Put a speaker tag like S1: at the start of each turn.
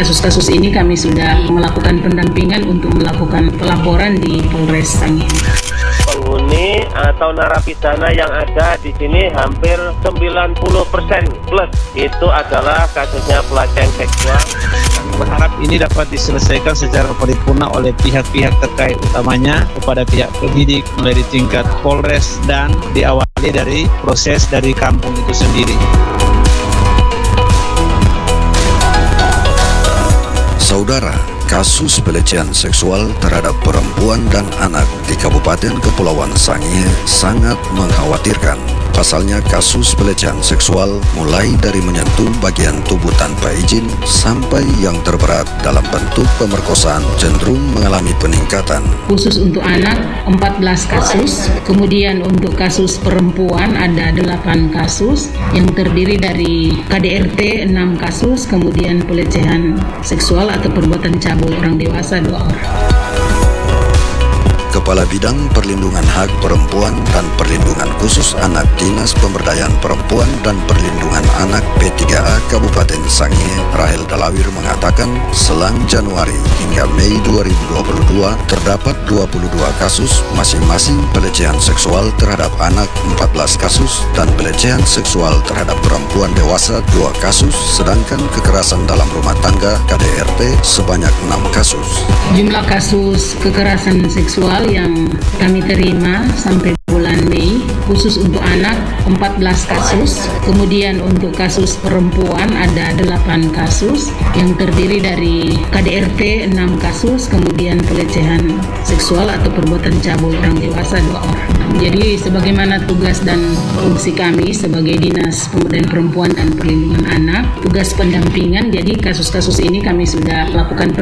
S1: kasus-kasus ini kami sudah melakukan pendampingan untuk melakukan pelaporan di Polres Sangihe.
S2: Penghuni atau narapidana yang ada di sini hampir 90% plus itu adalah kasusnya pelecehan seksual.
S3: Berharap ini dapat diselesaikan secara paripurna oleh pihak-pihak terkait, utamanya kepada pihak penyidik mulai di tingkat Polres dan diawali dari proses dari kampung itu sendiri.
S4: Saudara, kasus pelecehan seksual terhadap perempuan dan anak di Kabupaten Kepulauan Sangihe sangat mengkhawatirkan. Pasalnya kasus pelecehan seksual mulai dari menyentuh bagian tubuh tanpa izin sampai yang terberat dalam bentuk pemerkosaan cenderung mengalami peningkatan.
S1: Khusus untuk anak 14 kasus, kemudian untuk kasus perempuan ada 8 kasus yang terdiri dari KDRT 6 kasus, kemudian pelecehan seksual atau perbuatan cabul orang dewasa 2 orang.
S4: Kepala Bidang Perlindungan Hak Perempuan dan Perlindungan Khusus Anak Dinas Pemberdayaan Perempuan dan Perlindungan Anak P3A Kabupaten Sangihe, Rahel Dalawir mengatakan selang Januari hingga Mei 2022 terdapat 22 kasus masing-masing pelecehan seksual terhadap anak 14 kasus dan pelecehan seksual terhadap perempuan dewasa 2 kasus, sedangkan kekerasan dalam rumah tangga KDRT sebanyak 6 kasus.
S1: Jumlah kasus kekerasan seksual yang kami terima sampai bulan Mei khusus untuk anak 14 kasus, kemudian untuk kasus perempuan ada 8 kasus yang terdiri dari KDRT 6 kasus, kemudian pelecehan seksual atau perbuatan cabul orang dewasa 2 orang. Jadi sebagaimana tugas dan fungsi kami sebagai Dinas Pemberdayaan Perempuan dan Perlindungan Anak, tugas pendampingan, jadi kasus-kasus ini kami sudah lakukan